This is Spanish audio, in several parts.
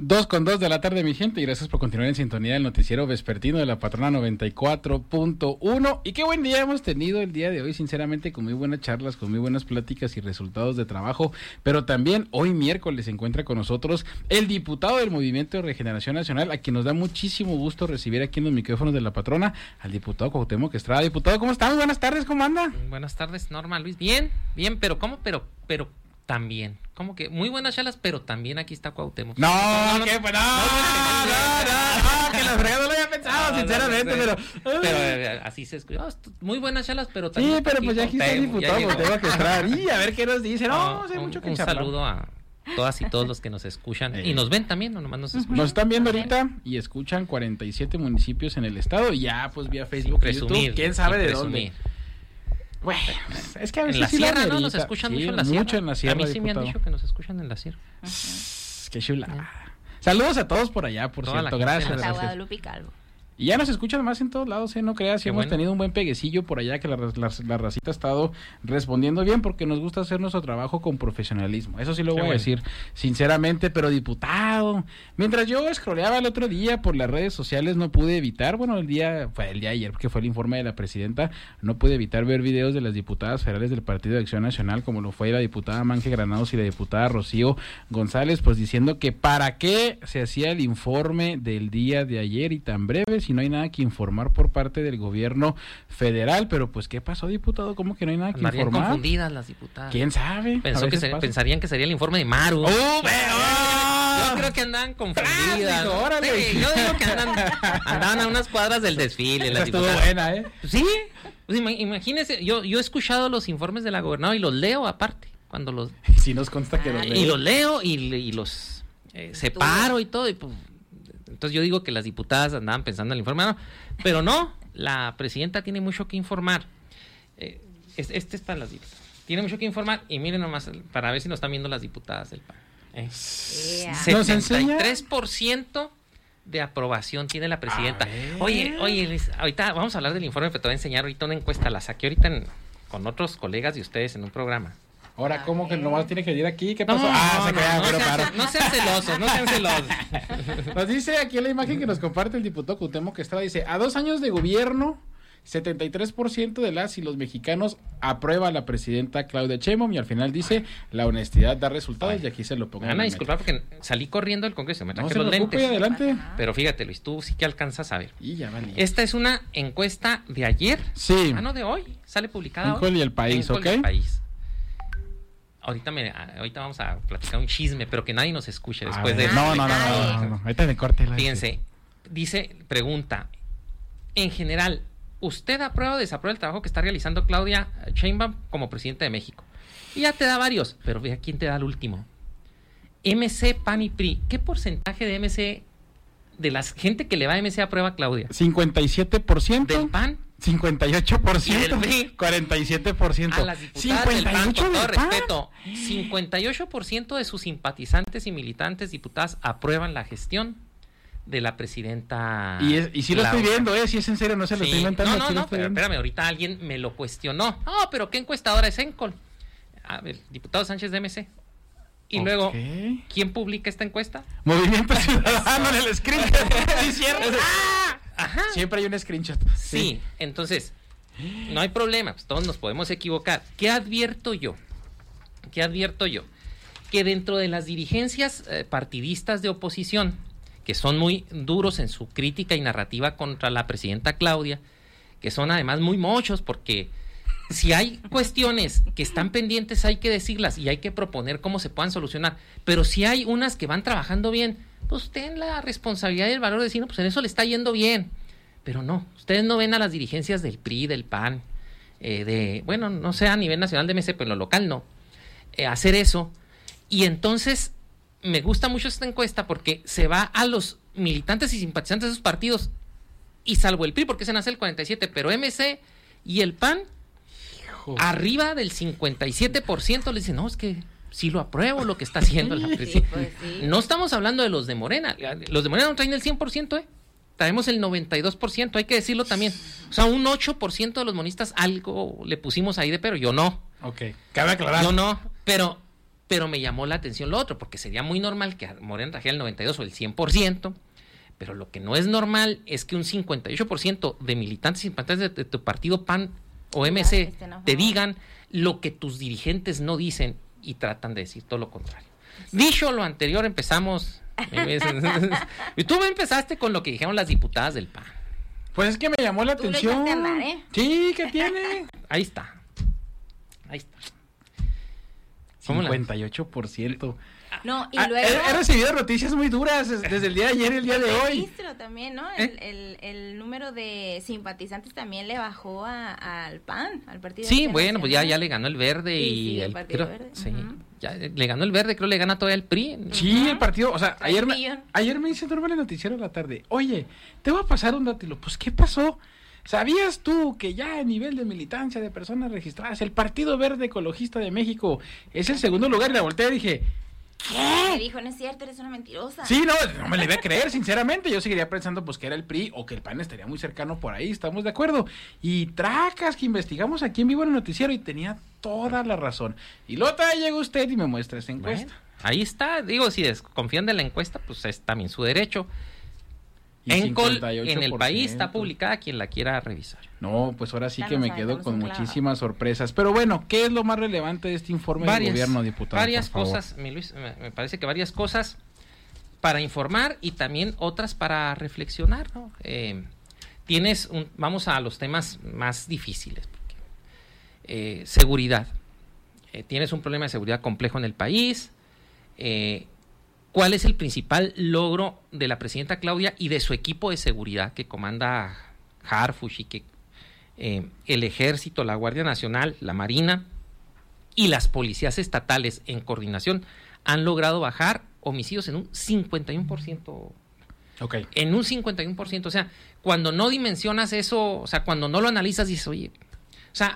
2:02 de la tarde, mi gente, y gracias por continuar en sintonía del noticiero vespertino de la Patrona 94.1. Y qué buen día hemos tenido el día de hoy, sinceramente, con muy buenas charlas, con muy buenas pláticas y resultados de trabajo. Pero también hoy miércoles se encuentra con nosotros el diputado del Movimiento de Regeneración Nacional, a quien nos da muchísimo gusto recibir aquí en los micrófonos de la Patrona, al diputado Cuauhtémoc Estrada. Diputado, ¿cómo estamos? Buenas tardes, ¿cómo anda? Buenas tardes, Norma, Luis. Bien, pero ¿cómo? Pero también, como que muy buenas charlas, pero también aquí está Cuauhtémoc. Que la fregada no lo había pensado, sinceramente, pero así se escucha. Muy buenas charlas, pero también. Sí, pero pues ya aquí está el diputado Cuauhtémoc Estrada. Y a ver qué nos dice. Hay mucho que charlar. Un saludo a todas y todos los que nos escuchan y nos ven también, no nomás nos escuchan. Nos están viendo ahorita y escuchan 47 municipios en el estado, y ya pues vía Facebook y YouTube, quién sabe de dónde. Bueno, es que a veces en la sierra, ¿no? Nos escuchan mucho en la sierra. Mucho en la sierra, a mí sí diputado. me han dicho que nos escuchan en la sierra. Qué chula. Saludos a todos por allá, por toda cierto, gracias. Guadalupe Calvo. Y ya nos escuchan más en todos lados, no creas, sí hemos tenido un buen peguecillo por allá, que la racita ha estado respondiendo bien, porque nos gusta hacer nuestro trabajo con profesionalismo, eso sí lo voy a decir sinceramente. Pero diputado, mientras yo scrolleaba el otro día por las redes sociales, no pude evitar, el día ayer, porque fue el informe de la presidenta, no pude evitar ver videos de las diputadas federales del Partido de Acción Nacional, como lo fue la diputada Manje Granados y la diputada Rocío González, pues diciendo que para qué se hacía el informe del día de ayer y tan breve, si no hay nada que informar por parte del gobierno federal. Pero pues, ¿qué pasó, diputado? ¿Cómo que no hay nada que informar? Estarían confundidas las diputadas. ¿Quién sabe? Pensarían que sería el informe de Maru. Yo creo que andaban confundidas. Sí, yo digo que andaban a unas cuadras del desfile. Esa estuvo buena, ¿eh? Sí, pues imagínese, yo he escuchado los informes de la gobernadora y los leo aparte, cuando los... Sí nos consta que los leo. Y los leo y los separo y todo, y pues... Entonces yo digo que las diputadas andaban pensando en el informe, pero no, la presidenta tiene mucho que informar. Este es para las diputadas. Tiene mucho que informar, y miren nomás, para ver si nos están viendo las diputadas del PAN. 73% de aprobación tiene la presidenta. Oye, Luis, ahorita vamos a hablar del informe, pero te voy a enseñar ahorita una encuesta, la saqué ahorita con otros colegas de ustedes en un programa. Ahora, ¿cómo que nomás tiene que ir aquí? ¿Qué pasó? No sean celosos. Nos dice aquí la imagen que nos comparte el diputado Cuauhtémoc Estrada, dice, a 2 años de gobierno, 73% de las y los mexicanos aprueba a la presidenta Claudia Sheinbaum, y al final dice, la honestidad da resultados. Y aquí se lo pongo. Me van a disculpar porque salí corriendo del Congreso, me traje los lentes. Adelante. Pero fíjate, Luis, tú sí que alcanzas a ver. Y ya vale. Esta es una encuesta de ayer. Sí. No, de hoy. Sale publicada hoy. En y el País, ¿ok? El País. Ahorita vamos a platicar un chisme, pero que nadie nos escuche después de eso. No. Ahorita de corte. Fíjense, pregunta, en general, ¿usted aprueba o desaprueba el trabajo que está realizando Claudia Sheinbaum como presidenta de México? Y ya te da varios, pero ve a quién te da el último. MC, PAN y PRI. ¿Qué porcentaje de MC, de la gente que le va a MC, aprueba a Claudia? 57%. ¿Del PAN? 58%, 47%. A las diputadas del PAN, con todo respeto, 58% de sus simpatizantes y militantes diputadas aprueban la gestión de la presidenta. Y sí lo estoy viendo, si es en serio, no se lo estoy inventando. No, pero espérame, ahorita alguien me lo cuestionó. No, pero ¿qué encuestadora es Encol? A ver, diputado Sánchez de MC. Y luego, ¿quién publica esta encuesta? Movimiento Ciudadano en el screenshot. Sí, cierto. Ajá. Siempre hay un screenshot. Sí, entonces, no hay problema, pues todos nos podemos equivocar. ¿Qué advierto yo? Que dentro de las dirigencias partidistas de oposición, que son muy duros en su crítica y narrativa contra la presidenta Claudia, que son además muy mochos, porque si hay cuestiones que están pendientes hay que decirlas y hay que proponer cómo se puedan solucionar, pero si hay unas que van trabajando bien, pues ten la responsabilidad y el valor de decir, no, pues en eso le está yendo bien. Pero no, ustedes no ven a las dirigencias del PRI, del PAN, no sé, a nivel nacional de MC, pero en lo local no, hacer eso. Y entonces me gusta mucho esta encuesta porque se va a los militantes y simpatizantes de esos partidos, y salvo el PRI, porque ese nace el 47%, pero MC y el PAN, arriba del 57%, le dicen, no, es que sí lo apruebo lo que está haciendo la presidenta. Pues sí. No estamos hablando de los de Morena. Los de Morena no traen el 100%, traemos el 92%, hay que decirlo también. O sea, un 8% de los monistas algo le pusimos ahí de pero, yo no. Ok, cabe aclarar. Yo no, pero pero me llamó la atención lo otro, porque sería muy normal que Morena trajera el 92% o el 100%, pero lo que no es normal es que un 58% de militantes y simpatizantes de tu partido PAN o MC te digan lo que tus dirigentes no dicen y tratan de decir todo lo contrario. Sí. Dicho lo anterior, empezamos... y tú empezaste con lo que dijeron las diputadas del PAN. Pues es que me llamó la atención. Le andar, ¿eh? Sí, ¿qué tiene? Ahí está. 58%. No, y luego... He recibido noticias muy duras desde el día de ayer y el día de hoy. El registro también, ¿no? El número de simpatizantes también le bajó al PAN, al Partido Sí, bueno, pues ya le ganó el Verde y el Partido Verde. Sí, ya le ganó el Verde, creo le gana todavía el PRI. Sí, el partido, o sea, ayer me dice Norma en el noticiero de la tarde, oye, te voy a pasar un dato. Pues, ¿qué pasó? ¿Sabías tú que ya a nivel de militancia de personas registradas, el Partido Verde Ecologista de México es el segundo lugar? Y la volteé y dije, ¿qué? Me dijo, no es cierto, eres una mentirosa. Sí, no me le iba a creer, sinceramente. Yo seguiría pensando pues que era el PRI o que el PAN estaría muy cercano por ahí, estamos de acuerdo. Y tracas que investigamos aquí en vivo en el noticiero y tenía toda la razón. Y luego llega usted y me muestra esa encuesta. Bueno, ahí está, digo, si desconfían de la encuesta, pues es también su derecho. Encol en El País está publicada, quien la quiera revisar. No, pues ahora sí que me quedo con muchísimas sorpresas. Pero bueno, ¿qué es lo más relevante de este informe del gobierno, diputado? Varias cosas, mi Luis, me parece que varias cosas para informar y también otras para reflexionar, ¿no? Vamos a los temas más difíciles. Seguridad. Tienes un problema de seguridad complejo en el país. ¿Cuál es el principal logro de la presidenta Claudia y de su equipo de seguridad que comanda Harfuch y que el Ejército, la Guardia Nacional, la Marina y las policías estatales en coordinación han logrado bajar homicidios en un 51%? Okay. En un 51%. O sea, cuando no dimensionas eso, o sea, cuando no lo analizas, dices, oye, o sea,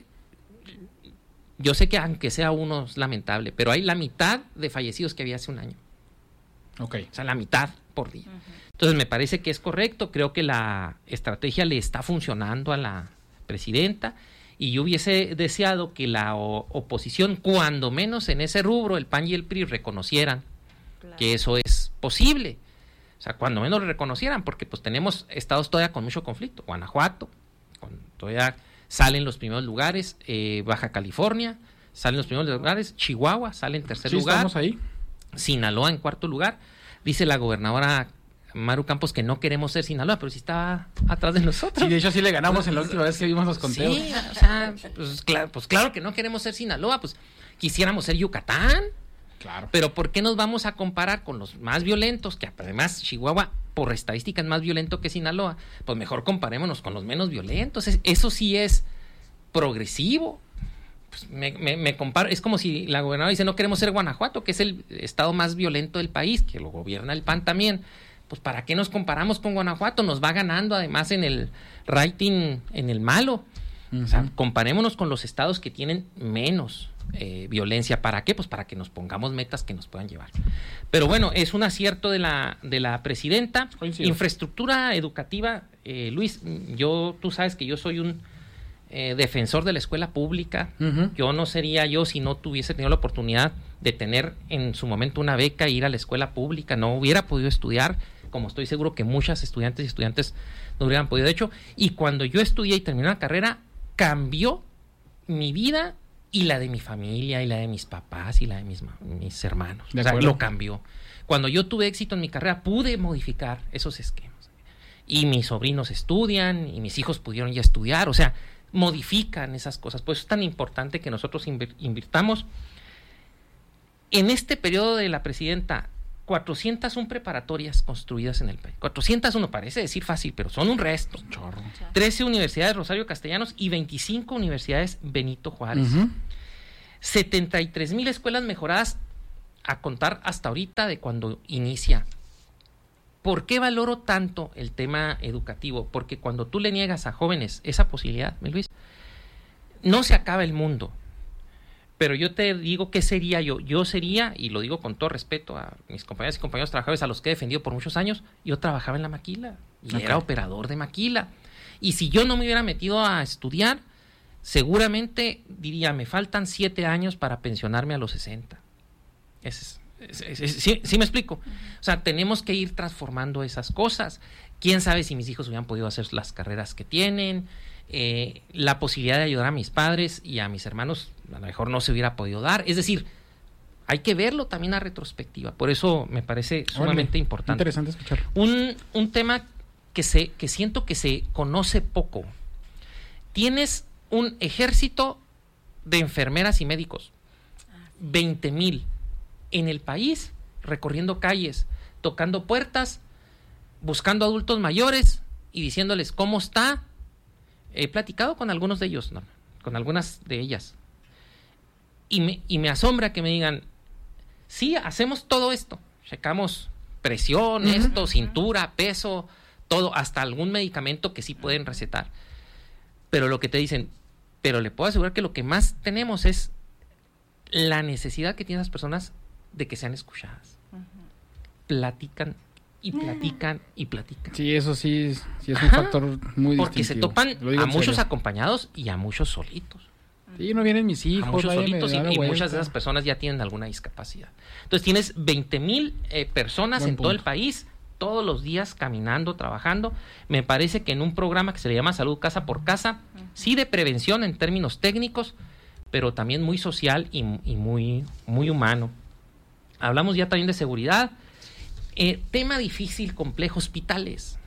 yo sé que aunque sea uno es lamentable, pero hay la mitad de fallecidos que había hace un año. Okay. O sea, la mitad por día. Entonces me parece que es correcto, creo que la estrategia le está funcionando a la presidenta y yo hubiese deseado que la oposición, cuando menos en ese rubro, el PAN y el PRI reconocieran que eso es posible. O sea, cuando menos lo reconocieran, porque pues tenemos estados todavía con mucho conflicto. Guanajuato, todavía salen los primeros lugares, Baja California salen los primeros lugares, Chihuahua sale en tercer lugar. Estamos ahí. Sinaloa en cuarto lugar. Dice la gobernadora Maru Campos que no queremos ser Sinaloa, pero sí está atrás de nosotros. Sí, de hecho sí le ganamos en la última vez que vimos los conteos. Sí, o sea, pues claro que no queremos ser Sinaloa, pues quisiéramos ser Yucatán. Claro. Pero ¿por qué nos vamos a comparar con los más violentos? Que además Chihuahua, por estadística, es más violento que Sinaloa. Pues mejor comparémonos con los menos violentos. Eso sí es progresivo. Pues me comparo, es como si la gobernadora dice no queremos ser Guanajuato, que es el estado más violento del país, que lo gobierna el PAN también. Pues ¿para qué nos comparamos con Guanajuato? Nos va ganando además en el rating, en el malo. O sea, comparémonos con los estados que tienen menos violencia. ¿Para qué? Pues para que nos pongamos metas que nos puedan llevar. Pero bueno, es un acierto de la presidenta. Coincido. Infraestructura educativa, Luis, tú sabes que yo soy un defensor de la escuela pública. Yo no sería yo si no tuviese tenido la oportunidad de tener en su momento una beca e ir a la escuela pública. No hubiera podido estudiar, como estoy seguro que muchas estudiantes y estudiantes no hubieran podido. De hecho, y cuando yo estudié y terminé la carrera, cambió mi vida y la de mi familia y la de mis papás y la de mis hermanos. O sea, lo cambió. Cuando yo tuve éxito en mi carrera, pude modificar esos esquemas. Y mis sobrinos estudian y mis hijos pudieron ya estudiar. O sea, modifican esas cosas. Pues es tan importante que nosotros invirtamos. En este periodo de la presidenta, 401 preparatorias construidas en el país. 401 parece decir fácil, pero son un resto. 13 universidades Rosario Castellanos y 25 universidades Benito Juárez. 73,000 escuelas mejoradas a contar hasta ahorita de cuando inicia. ¿Por qué valoro tanto el tema educativo? Porque cuando tú le niegas a jóvenes esa posibilidad, Luis, no se acaba el mundo. Pero yo te digo, ¿qué sería yo? Yo sería, y lo digo con todo respeto a mis compañeras y compañeros trabajadores a los que he defendido por muchos años, yo trabajaba en la maquila y era operador de maquila. Y si yo no me hubiera metido a estudiar, seguramente diría, me faltan 7 años para pensionarme a los 60. Sí me explico. O sea, tenemos que ir transformando esas cosas. Quién sabe si mis hijos hubieran podido hacer las carreras que tienen. La posibilidad de ayudar a mis padres y a mis hermanos a lo mejor no se hubiera podido dar. Es decir, hay que verlo también a retrospectiva. Por eso me parece sumamente importante. Interesante escucharlo. Un tema que siento que se conoce poco. Tienes un ejército de enfermeras y médicos. 20,000 en el país, recorriendo calles, tocando puertas, buscando adultos mayores y diciéndoles cómo está. He platicado con algunos de ellos, ¿no? Con algunas de ellas. Y me asombra que me digan, sí, hacemos todo esto. Checamos presión, cintura, peso, todo, hasta algún medicamento que sí pueden recetar. Pero lo que te dicen, pero le puedo asegurar que lo que más tenemos es la necesidad que tienen las personas de que sean escuchadas. Platican y platican y platican. Sí, eso sí es un factor muy porque distintivo. Porque se topan a muchos acompañados y a muchos solitos. Sí, no vienen mis hijos. A muchos solitos y muchas de esas personas ya tienen alguna discapacidad. Entonces tienes 20,000 personas en todo el país, todos los días caminando, trabajando. Me parece que en un programa que se le llama Salud Casa por Casa, sí de prevención en términos técnicos, pero también muy social y muy, muy humano. Hablamos ya también de seguridad. Tema difícil, complejo, hospitales.